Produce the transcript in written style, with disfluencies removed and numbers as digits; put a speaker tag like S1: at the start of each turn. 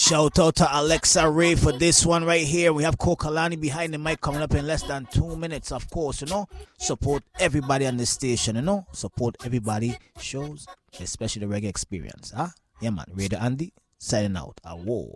S1: Shout out to Alexa Ray for this one right here. We have Kokalani behind the mic coming up in less than 2 minutes, of course, Support everybody on the station, Support everybody shows, especially the reggae experience, huh? Yeah, man. Radio Andy, signing out. Whoa.